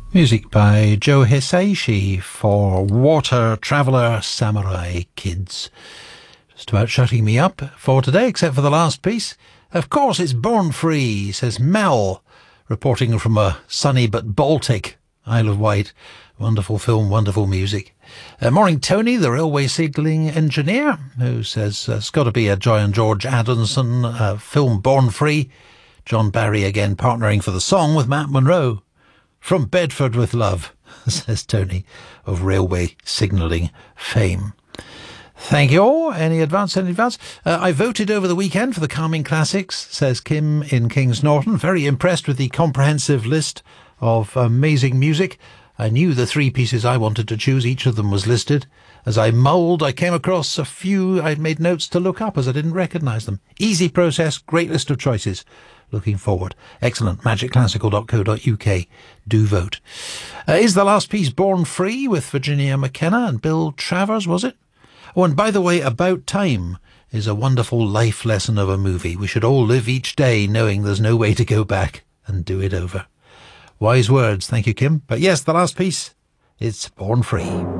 Music by Joe Hisaishi for Water Traveller Samurai Kids. Just about shutting me up for today, except for the last piece. Of course it's Born Free, says Mel, reporting from a sunny but Baltic Isle of Wight. Wonderful film, wonderful music. Morning Tony, the railway signalling engineer, who says it's got to be a Joy and George Adamson film, Born Free. John Barry again partnering for the song with Matt Monro. From Bedford with love, says Tony, of railway signalling fame. Thank you all. Any advance? I voted over the weekend for the Calming Classics, says Kim in Kings Norton. Very impressed with the comprehensive list of amazing music. I knew the three pieces I wanted to choose. Each of them was listed. As I mulled, I came across a few I'd made notes to look up as I didn't recognise them. Easy process, great list of choices. Looking forward. Excellent. magicclassical.co.uk. Do vote. Is the last piece Born Free with Virginia McKenna and Bill Travers, was it? Oh, and by the way, About Time is a wonderful life lesson of a movie. We should all live each day knowing there's no way to go back and do it over. Wise words. Thank you, Kim. But yes, the last piece is Born Free.